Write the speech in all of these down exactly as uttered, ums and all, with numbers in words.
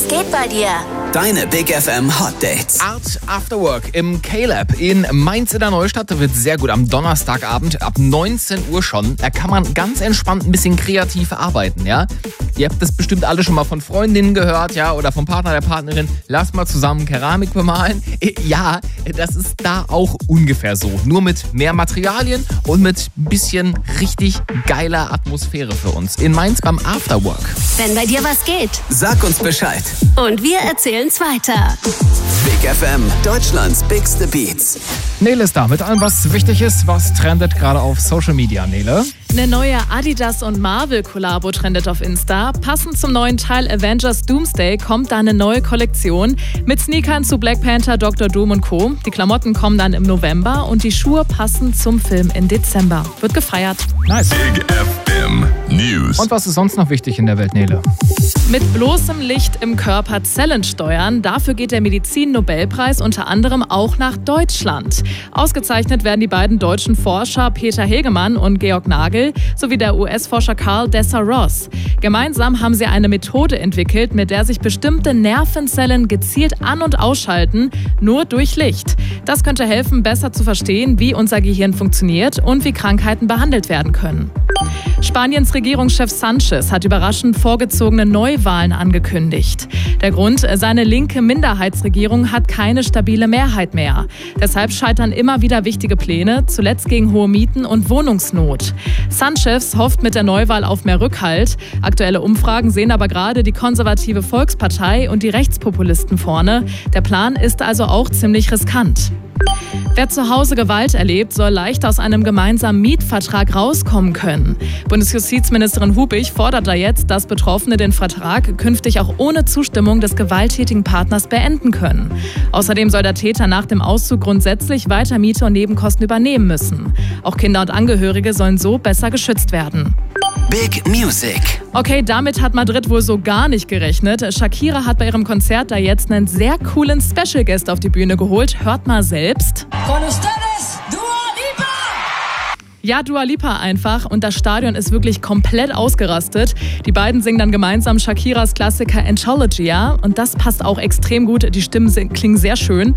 Was geht bei dir? Deine Big F M Hot Dates. Art After Work im K-Lab in Mainz in der Neustadt. Da wird sehr gut am Donnerstagabend ab neunzehn Uhr schon. Da kann man ganz entspannt ein bisschen kreativ arbeiten, ja. Ihr habt das bestimmt alle schon mal von Freundinnen gehört, ja, oder vom Partner, der Partnerin. Lass mal zusammen Keramik bemalen. Ja, das ist da auch ungefähr so. Nur mit mehr Materialien und mit ein bisschen richtig geiler Atmosphäre für uns. In Mainz beim After Work. Wenn bei dir was geht. Sag uns Bescheid. Und wir erzählen's weiter. Big F M, Deutschlands bigste Beats. Nele ist da mit allem, was wichtig ist. Was trendet gerade auf Social Media, Nele? Eine neue Adidas und Marvel-Kollabo trendet auf Insta. Passend zum neuen Teil Avengers Doomsday kommt da eine neue Kollektion mit Sneakern zu Black Panther, Doktor Doom und Co. Die Klamotten kommen dann im November und die Schuhe passen zum Film im Dezember. Wird gefeiert. Nice. Big F M News. Und was ist sonst noch wichtig in der Welt, Nele? Mit bloßem Licht im Körper Zellen steuern. Dafür geht der Medizin-Nobelpreis unter anderem auch nach Deutschland. Ausgezeichnet werden die beiden deutschen Forscher Peter Hegemann und Georg Nagel sowie der U S-Forscher Carl Dessa-Ross. Gemeinsam haben sie eine Methode entwickelt, mit der sich bestimmte Nervenzellen gezielt an- und ausschalten, nur durch Licht. Das könnte helfen, besser zu verstehen, wie unser Gehirn funktioniert und wie Krankheiten behandelt werden können. Spaniens Regierungschef Sanchez hat überraschend vorgezogene Neuwahlen angekündigt. Der Grund, seine linke Minderheitsregierung hat keine stabile Mehrheit mehr. Deshalb scheitern immer wieder wichtige Pläne, zuletzt gegen hohe Mieten und Wohnungsnot. Sanchez hofft mit der Neuwahl auf mehr Rückhalt. Aktuelle Umfragen sehen aber gerade die konservative Volkspartei und die Rechtspopulisten vorne. Der Plan ist also auch ziemlich riskant. Wer zu Hause Gewalt erlebt, soll leicht aus einem gemeinsamen Mietvertrag rauskommen können. Bundesjustizministerin Hubig fordert da jetzt, dass Betroffene den Vertrag künftig auch ohne Zustimmung des gewalttätigen Partners beenden können. Außerdem soll der Täter nach dem Auszug grundsätzlich weiter Miete und Nebenkosten übernehmen müssen. Auch Kinder und Angehörige sollen so besser geschützt werden. Big Music. Okay, damit hat Madrid wohl so gar nicht gerechnet. Shakira hat bei ihrem Konzert da jetzt einen sehr coolen Special Guest auf die Bühne geholt. Hört mal selbst. Con ustedes, Dua Lipa! Ja, Dua Lipa einfach. Und das Stadion ist wirklich komplett ausgerastet. Die beiden singen dann gemeinsam Shakiras Klassiker Anthologia. Und das passt auch extrem gut. Die Stimmen sind, klingen sehr schön.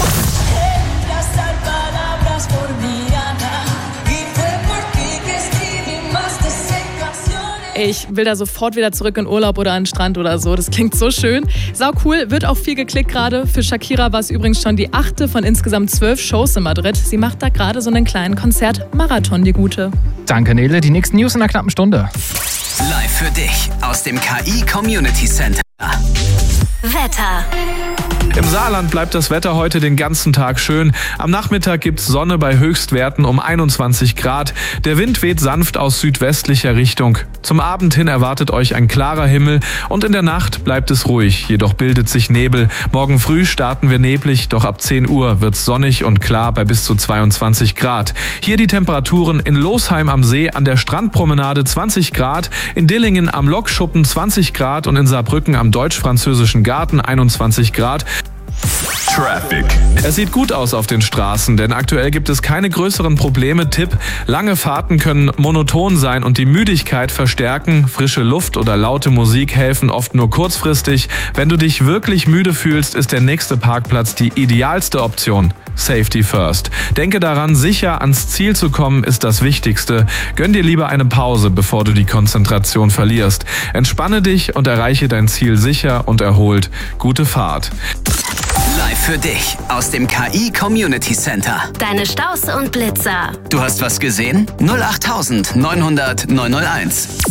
Ich will da sofort wieder zurück in Urlaub oder an den Strand oder so. Das klingt so schön. Sau cool, wird auch viel geklickt gerade. Für Shakira war es übrigens schon die achte von insgesamt zwölf Shows in Madrid. Sie macht da gerade so einen kleinen Konzertmarathon, die Gute. Danke, Nele. Die nächsten News in einer knappen Stunde. Live für dich aus dem K I Community Center. Wetter. Im Saarland bleibt das Wetter heute den ganzen Tag schön. Am Nachmittag gibt's Sonne bei Höchstwerten um einundzwanzig Grad. Der Wind weht sanft aus südwestlicher Richtung. Zum Abend hin erwartet euch ein klarer Himmel und in der Nacht bleibt es ruhig, jedoch bildet sich Nebel. Morgen früh starten wir neblig, doch ab zehn Uhr wird's sonnig und klar bei bis zu zweiundzwanzig Grad. Hier die Temperaturen: in Losheim am See an der Strandpromenade zwanzig Grad, in Dillingen am Lokschuppen zwanzig Grad und in Saarbrücken am Deutsch-Französischen Garten einundzwanzig Grad. Traffic. Es sieht gut aus auf den Straßen, denn aktuell gibt es keine größeren Probleme. Tipp: lange Fahrten können monoton sein und die Müdigkeit verstärken. Frische Luft oder laute Musik helfen oft nur kurzfristig. Wenn du dich wirklich müde fühlst, ist der nächste Parkplatz die idealste Option. Safety first. Denke daran, sicher ans Ziel zu kommen ist das Wichtigste. Gönn dir lieber eine Pause, bevor du die Konzentration verlierst. Entspanne dich und erreiche dein Ziel sicher und erholt. Gute Fahrt. Live für dich aus dem K I Community Center. Deine Staus und Blitzer. Du hast was gesehen? null acht neun null null neun null eins.